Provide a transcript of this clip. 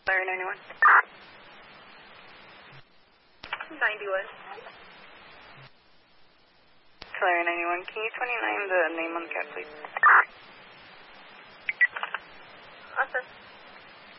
Larry 91. 91. Larry 91, can you 29 the name on the cat, please?